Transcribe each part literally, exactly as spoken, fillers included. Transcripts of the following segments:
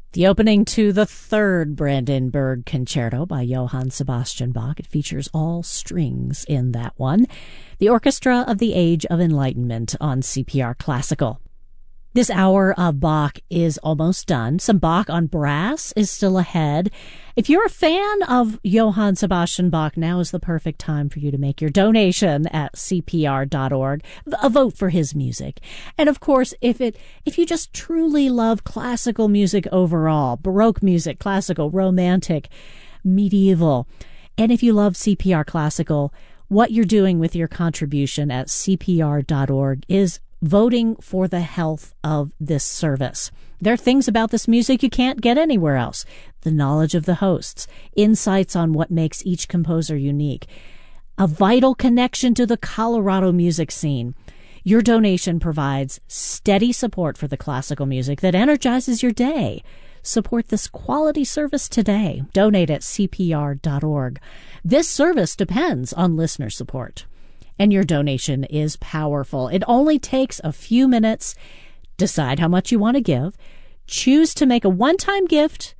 The opening to the third Brandenburg Concerto by Johann Sebastian Bach. It features all strings in that one. The Orchestra of the Age of Enlightenment on C P R Classical. This hour of Bach is almost done. Some Bach on brass is still ahead. If you're a fan of Johann Sebastian Bach, now is the perfect time for you to make your donation at C P R dot org. A vote for his music. And of course, if it if you just truly love classical music overall, Baroque music, classical, romantic, medieval, and if you love C P R Classical, what you're doing with your contribution at C P R dot org is voting for the health of this service. There are things about this music you can't get anywhere else. The knowledge of the hosts, insights on what makes each composer unique, a vital connection to the Colorado music scene. Your donation provides steady support for the classical music that energizes your day. Support this quality service today. Donate at C P R dot org. This service depends on listener support. And your donation is powerful. It only takes a few minutes. Decide how much you want to give. Choose to make a one-time gift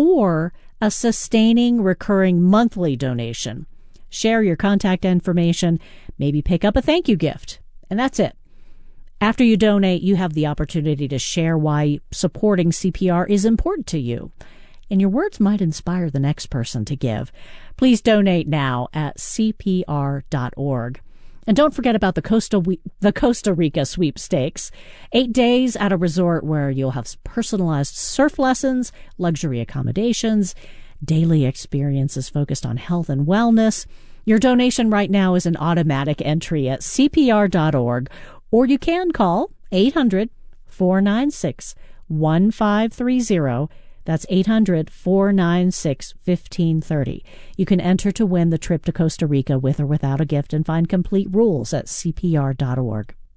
or a sustaining, recurring monthly donation. Share your contact information. Maybe pick up a thank you gift. And that's it. After you donate, you have the opportunity to share why supporting C P R is important to you. And your words might inspire the next person to give. Please donate now at C P R dot org. And don't forget about the Costa, the Costa Rica sweepstakes. Eight days at a resort where you'll have personalized surf lessons, luxury accommodations, daily experiences focused on health and wellness. Your donation right now is an automatic entry at C P R dot org, or you can call eight hundred, four nine six, one five three zero. That's eight hundred, four nine six, one five three zero. You can enter to win the trip to Costa Rica with or without a gift and find complete rules at C P R dot org.